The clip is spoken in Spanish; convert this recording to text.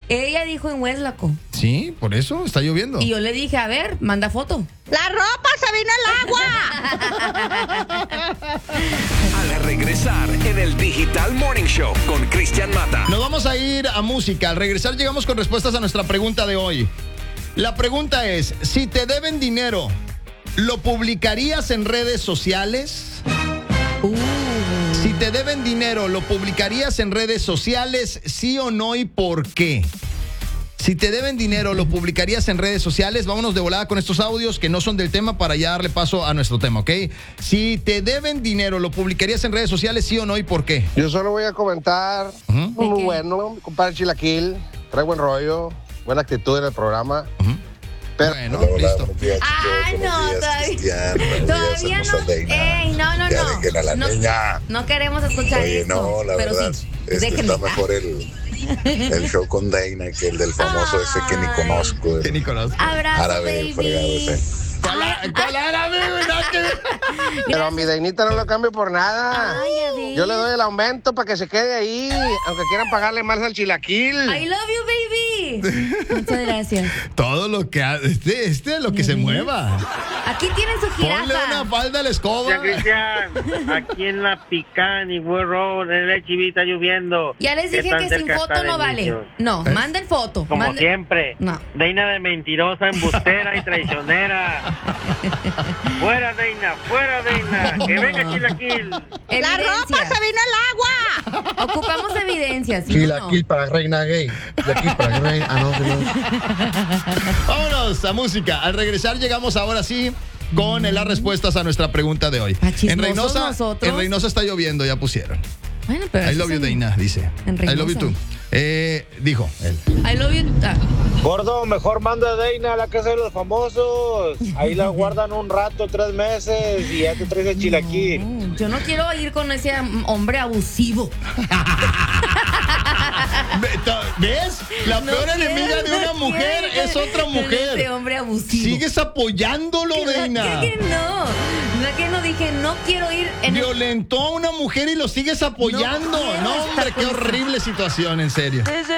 Ella dijo en Hueslaco. Sí, por eso está lloviendo. Y yo le dije, a ver, manda foto. ¡La ropa se vino al agua! Al regresar en el Digital Morning Show con Cristian Mata. Nos vamos a ir a música. Al regresar llegamos con respuestas a nuestra pregunta de hoy. La pregunta es, si te deben dinero, ¿lo publicarías en redes sociales? Si te deben dinero, ¿lo publicarías en redes sociales? ¿Sí o no y por qué? Si te deben dinero, ¿lo publicarías en redes sociales? Vámonos de volada con estos audios que no son del tema para ya darle paso a nuestro tema, ¿ok? Si te deben dinero, ¿lo publicarías en redes sociales? ¿Sí o no y por qué? Yo solo voy a comentar, muy bueno, mi compadre Chilaquil, trae buen rollo, buena actitud en el programa. Pero, Bueno, Hola, listo. buenos días, chicos. Ay, Buenos no, días, todavía- Cristian. Buenos todavía días, no. hermosa Deina. Ey, no. Ya dejen a la No, niña. no queremos escuchar Oye, esto. no, la pero verdad, sí, está déjenme. mejor el show con Deina que el del famoso ese que ni conozco. ¿Qué, Nicolás? Abrazo, Árabe, fregado baby. ese. ¿Cuál árabe, güey? Nada que ver. pero a mi Deinita no lo cambio por nada. Ay, a ver. Yo le doy el aumento para que se quede ahí, aunque quieran pagarle más al Chilaquil. I love you, baby. Muchas gracias. Todo lo que lo que se mueva. Aquí tienen su Ponle una jirafa. falda a la escoba. Cristian, aquí en la Pican y Will Road, en el HB está lloviendo. Ya les dije ¿Qué tan que sin cerca foto está no de vale. Niños? No, manden foto. Como manden- siempre. No. Deina de mentirosa, embustera y traicionera. Fuera, Deina. Que venga Chilaquil. ¡La Evidencias. ropa se vino al agua! Ocupamos evidencias. ¿sí o no? Chilaquil para reina gay. Chilaquil para reina. Ah, no, no. Vámonos a música. Al regresar llegamos ahora sí con las respuestas a nuestra pregunta de hoy. ¿A chismosos nosotros? En Reynosa está lloviendo, ya pusieron. Bueno, pero I así love you, son. Deina, dice. En I love you Reynosa. too. Dijo él. I love you. Ah. Gordo, mejor manda a Deina a la casa de los famosos. Ahí la guardan un rato, 3 meses, y ya te traes el Chilaquil. No, yo no quiero ir con ese hombre abusivo. ¿Ves? La No peor quiero, enemiga de una no mujer quiero es otra con ese mujer. hombre abusivo. Sigues apoyándolo, Deina. Claro que no. No, que no dije, no quiero ir en el... Violentó a una mujer y lo sigues apoyando. No quiero No, hombre, estar qué con- horrible situación, en serio. Ese